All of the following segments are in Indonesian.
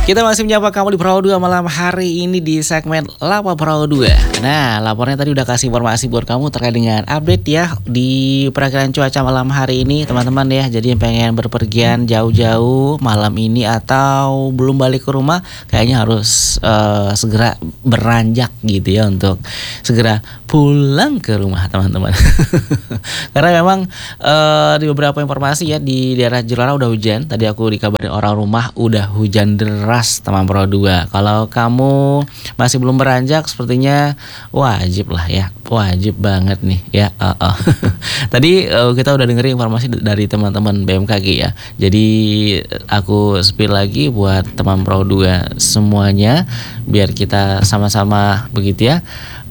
Kita masih menyapa kamu di Perahu 2 malam hari ini di segmen Lapa Perahu 2. Nah, lapornya tadi udah kasih informasi buat kamu terkait dengan update ya di perakiraan cuaca malam hari ini, teman-teman ya. Jadi yang pengen berpergian jauh-jauh malam ini atau belum balik ke rumah, kayaknya harus segera beranjak gitu ya untuk segera pulang ke rumah, teman-teman. Karena memang di beberapa informasi ya di daerah Jepara udah hujan. Tadi aku dikabarin orang rumah udah hujan deras, teman Pro 2. Kalau kamu masih belum beranjak, sepertinya wajib lah ya, wajib banget nih ya. Tadi kita udah dengerin informasi dari teman-teman BMKG ya. Jadi aku spill lagi buat teman Pro 2 semuanya, biar kita sama-sama begitu ya.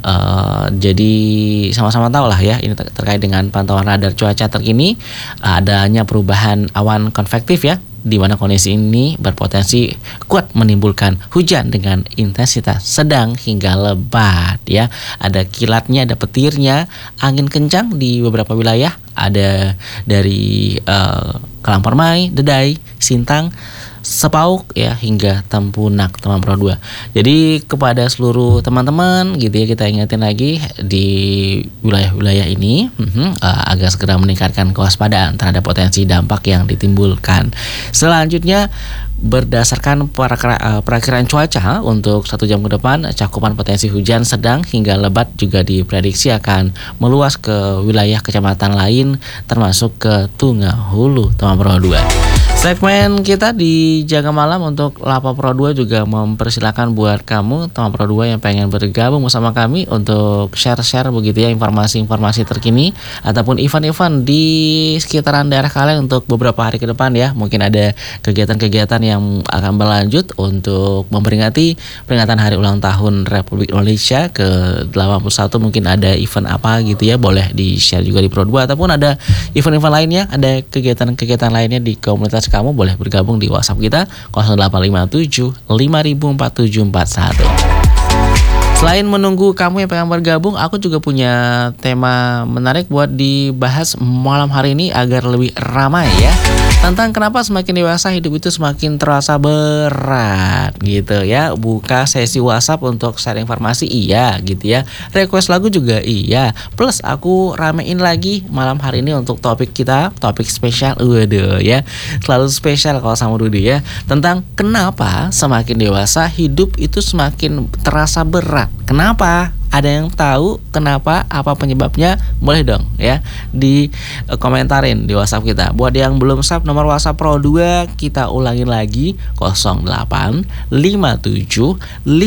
Jadi sama-sama tahu lah ya, ini terkait dengan pantauan radar cuaca terkini, adanya perubahan awan konvektif ya, di mana kondisi ini berpotensi kuat menimbulkan hujan dengan intensitas sedang hingga lebat ya. Ada kilatnya, ada petirnya, angin kencang di beberapa wilayah, ada dari Kalangpermai, Dedai, Sintang, Sepauk ya hingga Tempunak, teman Pro 2. Jadi kepada seluruh teman-teman gitu ya, kita ingetin lagi di wilayah-wilayah ini agar segera meningkatkan kewaspadaan terhadap potensi dampak yang ditimbulkan. Selanjutnya, berdasarkan perakiraan cuaca untuk 1 jam ke depan, cakupan potensi hujan sedang hingga lebat juga diprediksi akan meluas ke wilayah kecamatan lain termasuk ke Tunggal Hulu, teman Pro 2. Segmen kita di Jaga Malam untuk Lapa Pro 2 juga mempersilahkan buat kamu teman Pro 2 yang pengen bergabung bersama kami untuk share-share begitu ya informasi-informasi terkini ataupun event-event di sekitaran daerah kalian untuk beberapa hari ke depan ya. Mungkin ada kegiatan-kegiatan yang akan berlanjut untuk memperingati peringatan hari ulang tahun Republik Indonesia ke-81. Mungkin ada event apa gitu ya, boleh di-share juga di Pro 2 ataupun ada event-event lainnya, ada kegiatan-kegiatan lainnya di komunitas kamu, boleh bergabung di WhatsApp kita 0857 504741. Selain menunggu kamu yang pengen bergabung, aku juga punya tema menarik buat dibahas malam hari ini agar lebih ramai ya. Tentang kenapa semakin dewasa hidup itu semakin terasa berat gitu ya. Buka sesi WhatsApp untuk share informasi iya gitu ya. Request lagu juga iya. Plus aku ramein lagi malam hari ini untuk topik kita, topik spesial. Waduh ya, selalu spesial kalau sama Dudi ya. Tentang kenapa semakin dewasa hidup itu semakin terasa berat. Kenapa? Ada yang tahu kenapa, apa penyebabnya? Boleh dong ya di komentarin di WhatsApp kita. Buat yang belum sub nomor WhatsApp Pro 2, kita ulangin lagi 0857 504741.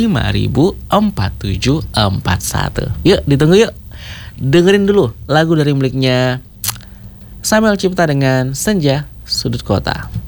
Yuk ditunggu yuk. Dengerin dulu lagu dari miliknya Samuel Cipta dengan Senja Sudut Kota.